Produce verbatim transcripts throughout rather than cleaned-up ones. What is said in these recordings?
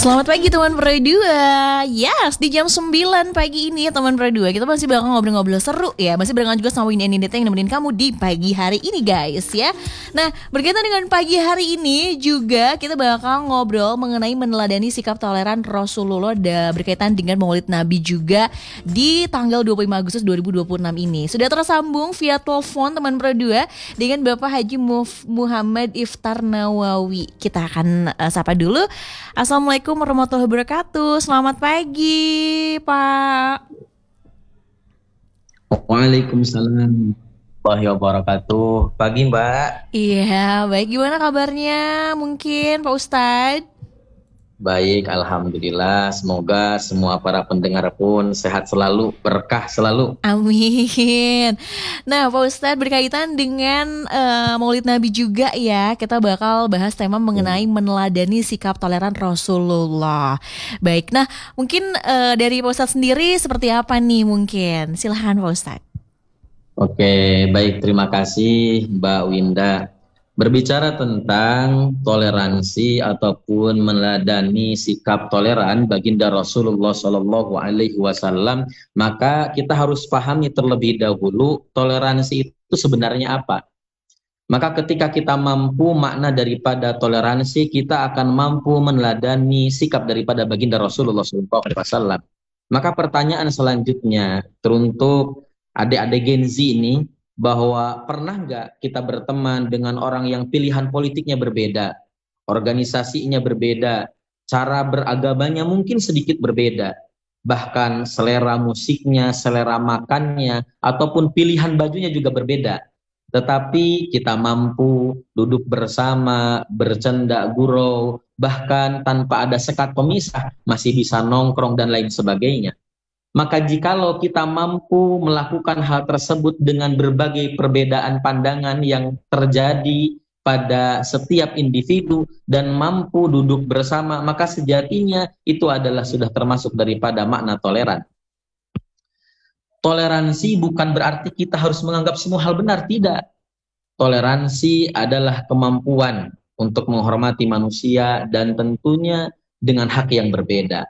Selamat pagi teman Pro dua. Yes, di jam sembilan pagi ini ya teman Pro dua, kita masih bakal ngobrol-ngobrol seru ya. Masih barengan juga sama Winnie and Indita yang nemenin kamu di pagi hari ini guys ya. Nah, berkaitan dengan pagi hari ini juga kita bakal ngobrol mengenai meneladani sikap toleran Rasulullah da, berkaitan dengan Maulid Nabi juga di tanggal dua puluh lima Agustus dua ribu dua puluh enam ini. Sudah tersambung via telepon teman Pro dua dengan Bapak Haji Muf- Muhammad Iftar Nawawi. Kita akan uh, sapa dulu. Assalamualaikum warahmatullahi wabarakatuh. Selamat pagi, Pak. Waalaikumsalam warahmatullahi wabarakatuh. Pagi Mbak. Iya, baik. Gimana kabarnya? Mungkin Pak Ustadz? Baik, Alhamdulillah. Semoga semua para pendengar pun sehat selalu, berkah selalu. Amin. Nah, Pak Ustadz, berkaitan dengan uh, Maulid Nabi juga ya, kita bakal bahas tema mengenai meneladani sikap toleran Rasulullah. Baik, nah mungkin uh, dari Pak Ustadz sendiri seperti apa nih mungkin? Silahkan Pak Ustadz. Oke, baik. Terima kasih Mbak Winda. Berbicara tentang toleransi ataupun meneladani sikap toleran baginda Rasulullah Shallallahu Alaihi Wasallam, maka kita harus pahami terlebih dahulu toleransi itu sebenarnya apa. Maka ketika kita mampu makna daripada toleransi, kita akan mampu meneladani sikap daripada baginda Rasulullah Shallallahu Alaihi Wasallam. Maka pertanyaan selanjutnya teruntuk adik-adik Gen Z ini, bahwa pernah nggak kita berteman dengan orang yang pilihan politiknya berbeda, organisasinya berbeda, cara beragamanya mungkin sedikit berbeda, bahkan selera musiknya, selera makannya, ataupun pilihan bajunya juga berbeda. Tetapi kita mampu duduk bersama, bercanda gurau, bahkan tanpa ada sekat pemisah, masih bisa nongkrong dan lain sebagainya. Maka jikalau kita mampu melakukan hal tersebut dengan berbagai perbedaan pandangan yang terjadi pada setiap individu dan mampu duduk bersama, maka sejatinya itu adalah sudah termasuk daripada makna toleran. Toleransi bukan berarti kita harus menganggap semua hal benar, tidak. Toleransi adalah kemampuan untuk menghormati manusia dan tentunya dengan hak yang berbeda,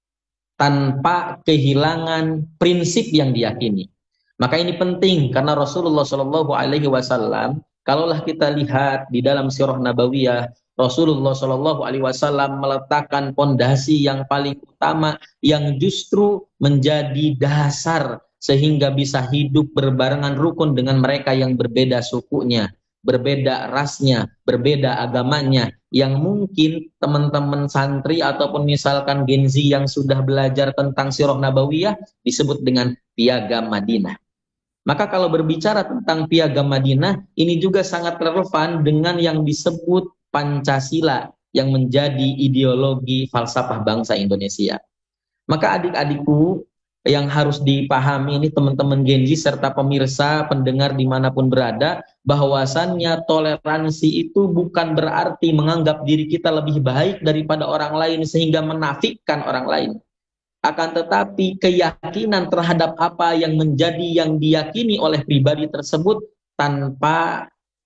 tanpa kehilangan prinsip yang diyakini. Maka ini penting karena Rasulullah Shallallahu Alaihi Wasallam, kalaulah kita lihat di dalam sirah nabawiyah, Rasulullah Shallallahu Alaihi Wasallam meletakkan pondasi yang paling utama yang justru menjadi dasar sehingga bisa hidup berbarengan rukun dengan mereka yang berbeda sukunya, berbeda rasnya, berbeda agamanya, yang mungkin teman-teman santri ataupun misalkan Gen Z yang sudah belajar tentang sirah nabawiyah disebut dengan piagam Madinah. Maka kalau berbicara tentang piagam Madinah, ini juga sangat relevan dengan yang disebut Pancasila yang menjadi ideologi falsafah bangsa Indonesia. Maka adik-adikku yang harus dipahami ini teman-teman Gen Z serta pemirsa pendengar dimanapun berada, bahwasannya toleransi itu bukan berarti menganggap diri kita lebih baik daripada orang lain sehingga menafikan orang lain. Akan tetapi keyakinan terhadap apa yang menjadi yang diyakini oleh pribadi tersebut tanpa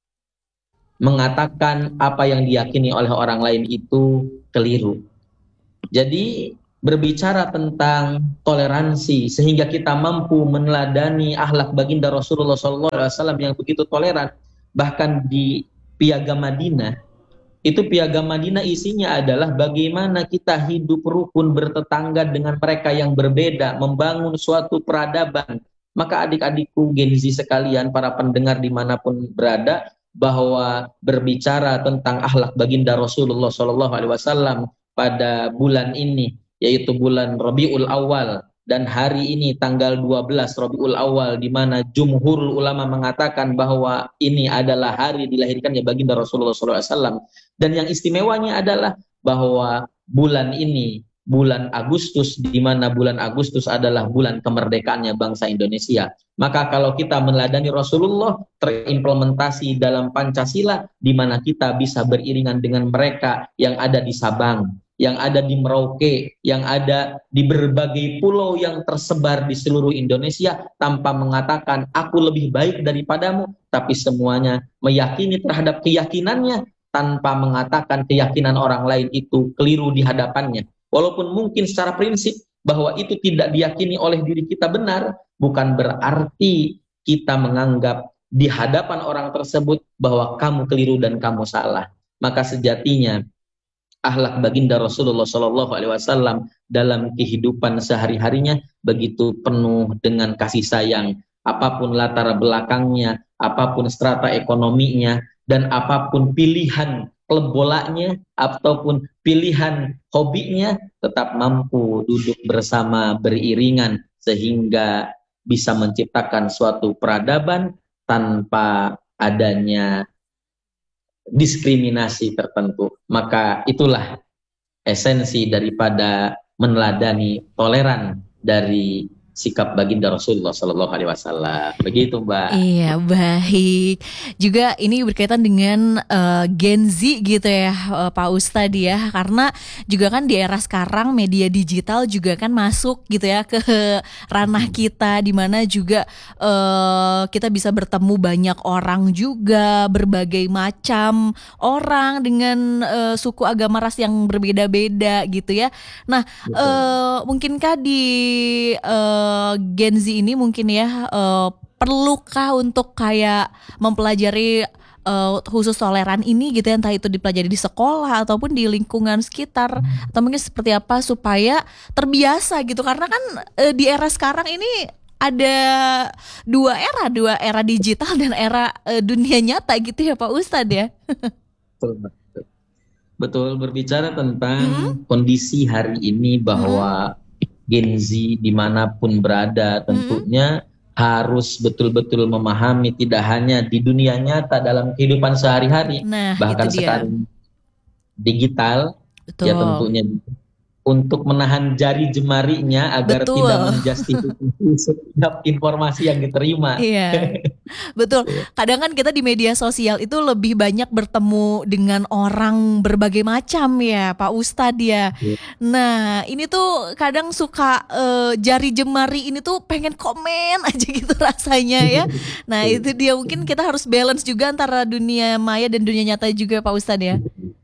mengatakan apa yang diyakini oleh orang lain itu keliru. Jadi berbicara tentang toleransi sehingga kita mampu meneladani akhlak baginda Rasulullah shallallahu alaihi wasallam yang begitu toleran. Bahkan di piagam Madinah, itu piagam Madinah isinya adalah bagaimana kita hidup rukun bertetangga dengan mereka yang berbeda, membangun suatu peradaban. Maka adik-adikku Gen Z sekalian, para pendengar dimanapun berada, bahwa berbicara tentang akhlak baginda Rasulullah shallallahu alaihi wasallam pada bulan ini, yaitu bulan Rabiul Awal, dan hari ini tanggal dua belas Rabiul Awal, di mana jumhur ulama mengatakan bahwa ini adalah hari dilahirkannya baginda Rasulullah shallallahu alaihi wasallam. Dan yang istimewanya adalah bahwa bulan ini, bulan Agustus, di mana bulan Agustus adalah bulan kemerdekaannya bangsa Indonesia. Maka kalau kita meneladani Rasulullah, terimplementasi dalam Pancasila, di mana kita bisa beriringan dengan mereka yang ada di Sabang, yang ada di Merauke, yang ada di berbagai pulau yang tersebar di seluruh Indonesia, tanpa mengatakan aku lebih baik daripadamu, tapi semuanya meyakini terhadap keyakinannya tanpa mengatakan keyakinan orang lain itu keliru di hadapannya. walaupun mungkin secara prinsip bahwa itu tidak diyakini oleh diri kita benar, bukan berarti kita menganggap di hadapan orang tersebut bahwa kamu keliru dan kamu salah. Maka sejatinya akhlak baginda Rasulullah Shallallahu Alaihi Wasallam dalam kehidupan sehari-harinya begitu penuh dengan kasih sayang, apapun latar belakangnya, apapun strata ekonominya, dan apapun pilihan klub bolanya ataupun pilihan hobinya, tetap mampu duduk bersama beriringan sehingga bisa menciptakan suatu peradaban tanpa adanya diskriminasi tertentu. Maka itulah esensi daripada meneladani toleran dari sikap baginda Rasulullah Sallallahu Alaihi Wasallam. Begitu, Mbak. Iya, baik. Juga ini berkaitan dengan uh, Gen Z gitu ya, uh, Pak Ustadz ya. Karena juga kan di era sekarang media digital juga kan masuk gitu ya ke ranah kita, di mana juga uh, kita bisa bertemu banyak orang juga, berbagai macam orang dengan uh, suku agama ras yang berbeda-beda gitu ya. Nah, uh, mungkinkah di uh, Gen Z ini mungkin ya uh, perlukah untuk kayak mempelajari uh, khusus toleran ini gitu ya, entah itu dipelajari di sekolah ataupun di lingkungan sekitar, atau mungkin seperti apa supaya terbiasa gitu, karena kan uh, di era sekarang ini ada dua era, dua era digital dan era uh, dunia nyata gitu ya Pak Ustadz ya. Betul, betul. Betul, berbicara tentang hmm? kondisi hari ini bahwa hmm? Gen Z dimanapun berada tentunya hmm. harus betul-betul memahami tidak hanya di dunia nyata dalam kehidupan sehari-hari, nah, bahkan sekarang digital. Betul. Ya tentunya untuk menahan jari jemarinya agar betul. Tidak menjustifikasi setiap informasi yang diterima. Iya, betul. Kadang kan kita di media sosial itu lebih banyak bertemu dengan orang berbagai macam ya Pak Ustadz ya. Iya. Nah ini tuh kadang suka uh, jari jemari ini tuh pengen komen aja gitu rasanya ya. Nah itu dia, mungkin kita harus balance juga antara dunia maya dan dunia nyata juga Pak Ustadz ya.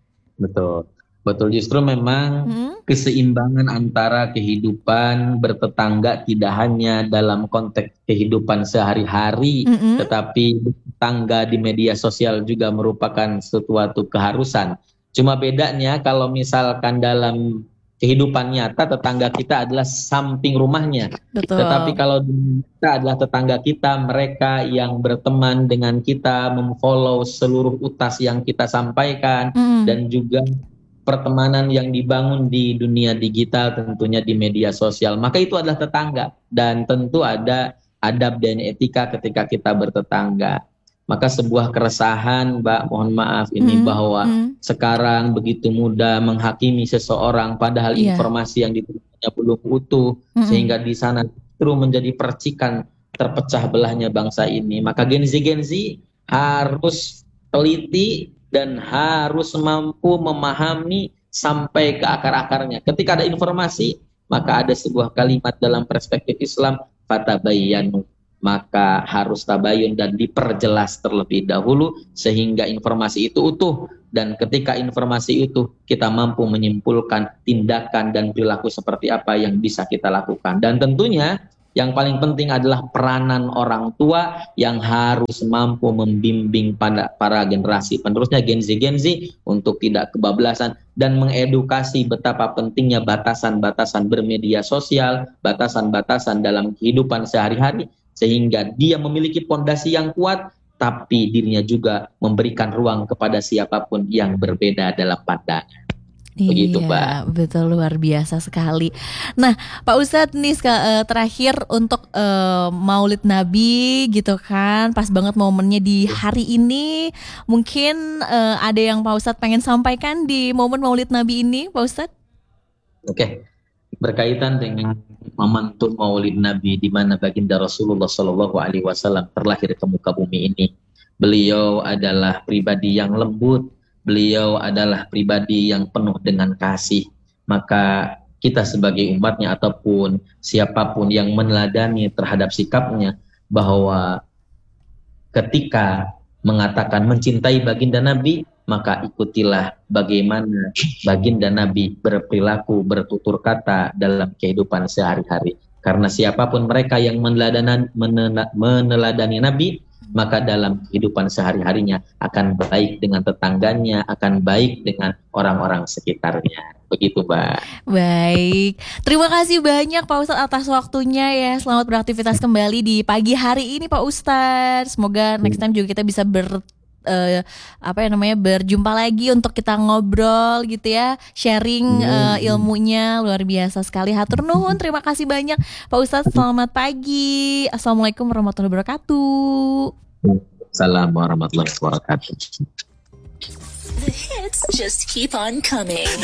Betul. Betul, justru memang hmm? keseimbangan antara kehidupan bertetangga tidak hanya dalam konteks kehidupan sehari-hari, hmm. tetapi tetangga di media sosial juga merupakan suatu keharusan. Cuma bedanya kalau misalkan dalam kehidupan nyata tetangga kita adalah samping rumahnya. Betul. Tetapi kalau kita adalah tetangga kita, mereka yang berteman dengan kita, memfollow seluruh utas yang kita sampaikan, hmm. dan juga pertemanan yang dibangun di dunia digital tentunya di media sosial, maka itu adalah tetangga, dan tentu ada adab dan etika ketika kita bertetangga. Maka sebuah keresahan, Mbak, mohon maaf ini hmm, bahwa hmm. sekarang begitu mudah menghakimi seseorang padahal yeah. informasi yang diterimanya belum utuh, hmm. sehingga di sana terus menjadi percikan terpecah belahnya bangsa ini. Maka Gen Z Gen Z harus teliti dan harus mampu memahami sampai ke akar-akarnya. Ketika ada informasi, maka ada sebuah kalimat dalam perspektif Islam, fatabayyanu, maka harus tabayun dan diperjelas terlebih dahulu sehingga informasi itu utuh, dan ketika informasi itu kita mampu menyimpulkan tindakan dan perilaku seperti apa yang bisa kita lakukan. Dan tentunya yang paling penting adalah peranan orang tua yang harus mampu membimbing pada para generasi penerusnya Gen Z Gen Z untuk tidak kebablasan dan mengedukasi betapa pentingnya batasan-batasan bermedia sosial, batasan-batasan dalam kehidupan sehari-hari, sehingga dia memiliki pondasi yang kuat, tapi dirinya juga memberikan ruang kepada siapapun yang berbeda dalam pandangan. Begitu, iya, Pak. Betul, luar biasa sekali. Nah, Pak Ustadz nih terakhir untuk uh, Maulid Nabi gitu kan, pas banget momennya di hari ini. Mungkin uh, ada yang Pak Ustadz pengen sampaikan di momen Maulid Nabi ini, Pak Ustadz? Oke, berkaitan dengan momentum Maulid Nabi di mana baginda Rasulullah Shallallahu Alaihi Wasallam terlahir ke muka bumi ini. Beliau adalah pribadi yang lembut. Beliau adalah pribadi yang penuh dengan kasih. Maka kita sebagai umatnya ataupun siapapun yang meneladani terhadap sikapnya, bahwa ketika mengatakan mencintai baginda Nabi, maka ikutilah bagaimana baginda Nabi berperilaku, bertutur kata dalam kehidupan sehari-hari. Karena siapapun mereka yang meneladani, meneladani Nabi, maka dalam kehidupan sehari-harinya akan baik dengan tetangganya, akan baik dengan orang-orang sekitarnya. Begitu, Mbak. Baik, terima kasih banyak Pak Ustadz atas waktunya ya. Selamat beraktivitas kembali di pagi hari ini Pak Ustadz. Semoga next time juga kita bisa ber uh, apa ya namanya berjumpa lagi untuk kita ngobrol gitu ya, sharing uh, ilmunya luar biasa sekali. Hatur nuhun, terima kasih banyak Pak Ustadz. Selamat pagi. Assalamualaikum warahmatullahi wabarakatuh. Assalamualaikum warahmatullahi wabarakatuh. The hits just keep on coming.